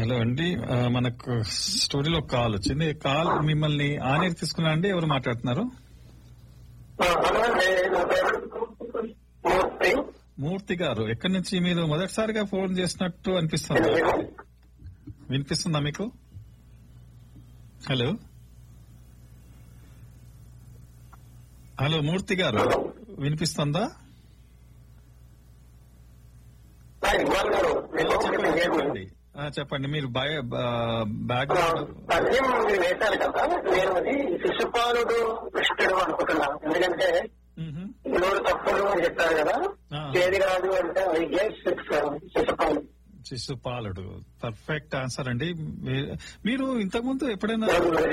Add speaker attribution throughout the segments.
Speaker 1: Hello అండి, మనకు స్టోరీలో కాల్ వచ్చింది. కాల్ మిమ్మల్ని ఆన్ ఎయిర్ తీసుకున్నా అండి. ఎవరు మాట్లాడుతున్నారు? మూర్తి గారు, ఎక్కడి నుంచి? మీరు మొదటిసారిగా ఫోన్ చేసినట్టు అనిపిస్తుంది. వినిపిస్తుందా మీకు? హలో హలో మూర్తి గారు, వినిపిస్తుందా? చెప్పండి చెప్పండి. మీరు బ్యాగ్
Speaker 2: వేశారు కదా, నేను అది శిశుపాలుడు కృష్ణుడు అనుకుంటున్నాను. ఎందుకంటే ఎవరు తప్పుడు అని చెప్పారు కదా, ఏది కాదు అంటే శిశుపాలుడు.
Speaker 1: శిశుపాలుడు పర్ఫెక్ట్ ఆన్సర్ అండి. మీరు ఇంతకుముందు ఎప్పుడైనా?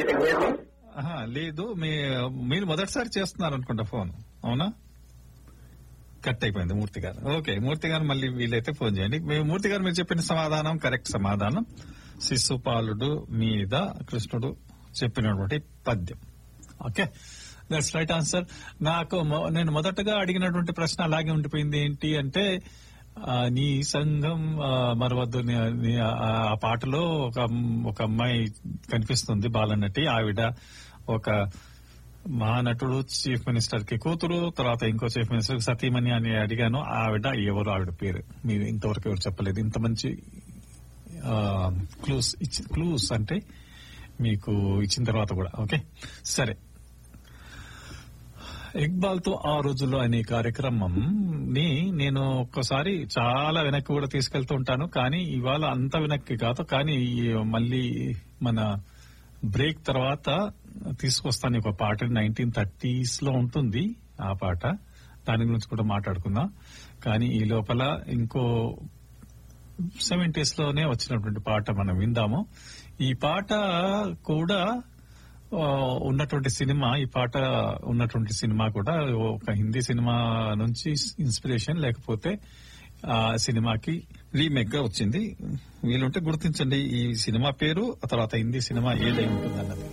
Speaker 1: లేదు, మీరు మొదటిసారి చేస్తున్నారు అనుకుంటా ఫోన్. అవునా? కట్ అయిపోయింది మూర్తి గారు. ఓకే మూర్తి గారు, మళ్ళీ వీలైతే ఫోన్ చేయండి. మూర్తి గారు, మీరు చెప్పిన సమాధానం కరెక్ట్ సమాధానం. శిశుపాలుడు మీద కృష్ణుడు చెప్పినటువంటి పద్యం. Okay, that's right answer. నేను మొదటగా అడిగినటువంటి ప్రశ్న అలాగే ఉండిపోయింది. ఏంటి అంటే, నీ సంఘం మరవద్దు. ఆ పాటలో ఒక అమ్మాయి కనిపిస్తుంది, బాలనటి. ఆవిడ ఒక మహానటుడు, చీఫ్ మినిస్టర్ కి కూతురు, తర్వాత ఇంకో చీఫ్ మినిస్టర్ కి సతీమణి అని అడిగాను. ఆవిడ ఎవరు? ఆవిడ పేరు మీరు ఇంతవరకు ఎవరు చెప్పలేదు. ఇంత మంచి క్లూస్ అంటే మీకు ఇచ్చిన తర్వాత కూడా. ఓకే సరే. ఇక్బాల్ తో ఆ రోజుల్లో అనే కార్యక్రమం ని నేను ఒక్కసారి చాలా వెనక్కి కూడా తీసుకెళ్తూ ఉంటాను, కానీ ఇవాళ అంత వెనక్కి కాదు. కానీ మళ్ళీ మన బ్రేక్ తర్వాత తీసుకొస్తాను ఒక పాట. 1930s లో ఉంటుంది ఆ పాట, దాని గురించి కూడా మాట్లాడుకుందాం. కానీ ఈ లోపల ఇంకో 70s లోనే వచ్చినటువంటి పాట మనం విందాము. ఈ పాట కూడా ఉన్నటువంటి సినిమా, ఈ పాట ఉన్నటువంటి సినిమా కూడా ఒక హిందీ సినిమా నుంచి ఇన్స్పిరేషన్, లేకపోతే ఆ సినిమాకి రీమేక్ గా వచ్చింది. వీలుంటే గుర్తించండి ఈ సినిమా పేరు, ఆ తర్వాత హిందీ సినిమా ఏదై ఉంటుంది అన్నది.